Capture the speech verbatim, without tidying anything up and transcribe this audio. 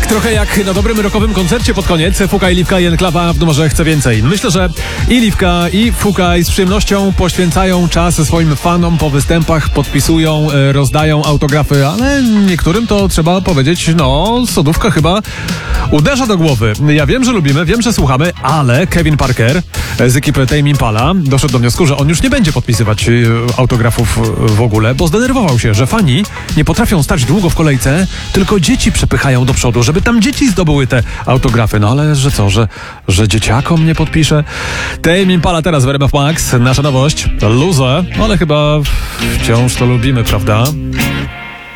trochę jak na dobrym rockowym koncercie pod koniec. Fuka i Liwka i Enklawa w numerze Chcę Więcej. Myślę, że i Liwka, i Fukaj z przyjemnością poświęcają czas swoim fanom po występach, podpisują, rozdają autografy, ale niektórym to trzeba powiedzieć, no, sodówka chyba uderza do głowy. Ja wiem, że lubimy, wiem, że słuchamy, ale Kevin Parker z ekipy Tame Impala doszedł do wniosku, że on już nie będzie podpisywać autografów w ogóle, bo zdenerwował się, że fani nie potrafią stać długo w kolejce, tylko dzieci przepychają do przodu, żeby tam dzieci zdobyły te autografy. No ale że co, że, że dzieciakom nie podpisze? Tame Impala teraz w R M F Max. Nasza nowość, Loser, ale chyba wciąż to lubimy, prawda?